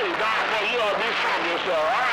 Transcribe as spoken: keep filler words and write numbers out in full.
Nah, boy, you ought to be something yourself. I